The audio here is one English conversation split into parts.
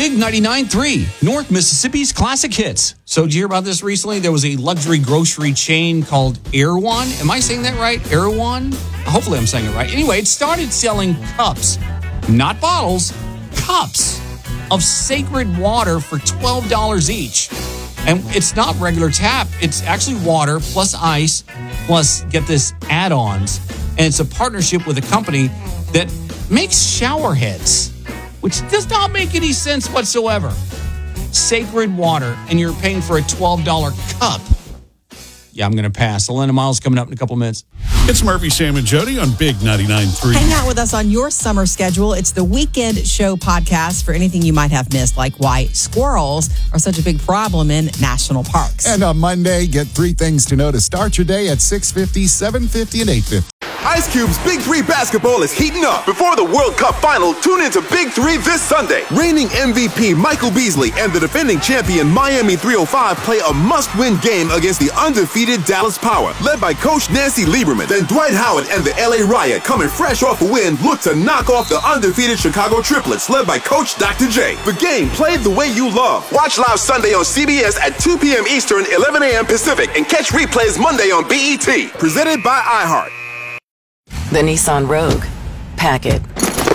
Big 99.3, North Mississippi's classic hits. So did you hear about this recently? There was a luxury grocery chain called Erewhon. Am I saying that right? Erewhon? Hopefully I'm saying it right. Anyway, it started selling cups, not bottles, cups of sacred water for $12 each. And it's not regular tap. It's actually water plus ice plus, get this, add-ons. And it's a partnership with a company that makes shower heads, which does not make any sense whatsoever. Sacred water, and you're paying for a $12 cup. Yeah, I'm going to pass. Elena Miles coming up in a couple minutes. It's Murphy, Sam, and Jody on Big 99.3. Hang out with us on your summer schedule. It's the Weekend Show podcast for anything you might have missed, like why squirrels are such a big problem in national parks. And on Monday, get 3 things to know to start your day at 6:50, 7:50, and 8:50. Ice Cube's Big 3 basketball is heating up. Before the World Cup final, tune into Big 3 this Sunday. Reigning MVP Michael Beasley and the defending champion Miami 305 play a must-win game against the undefeated Dallas Power, led by Coach Nancy Lieberman. Then Dwight Howard and the LA Riot, coming fresh off a win, look to knock off the undefeated Chicago Triplets, led by Coach Dr. J. The game played the way you love. Watch live Sunday on CBS at 2 p.m. Eastern, 11 a.m. Pacific, and catch replays Monday on BET. Presented by iHeart. The Nissan Rogue. Pack it.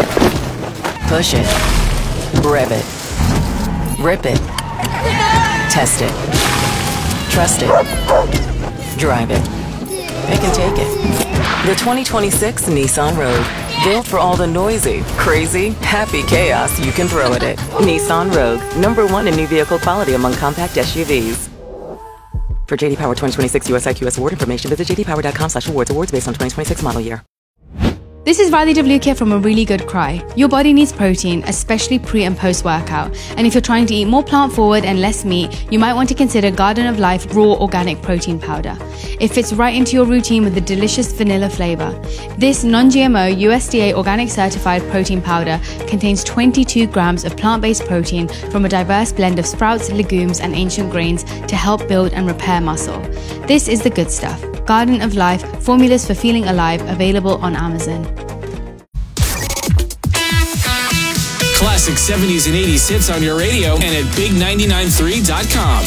Push it. Rev it. Rip it. Test it. Trust it. Drive it. Pick and take it. The 2026 Nissan Rogue. Built for all the noisy, crazy, happy chaos you can throw at it. Nissan Rogue. #1 in new vehicle quality among compact SUVs. For JD Power 2026 US IQS award information, visit jdpower.com/awards. Awards based on 2026 model year. This is Riley WK from A Really Good Cry. Your body needs protein, especially pre and post workout. And if you're trying to eat more plant forward and less meat, you might want to consider Garden of Life Raw Organic Protein Powder. It fits right into your routine with a delicious vanilla flavor. This non-GMO USDA organic certified protein powder contains 22 grams of plant-based protein from a diverse blend of sprouts, legumes, and ancient grains to help build and repair muscle. This is the good stuff. Garden of Life, formulas for feeling alive, available on Amazon. Classic 70s and 80s hits on your radio and at big993.com.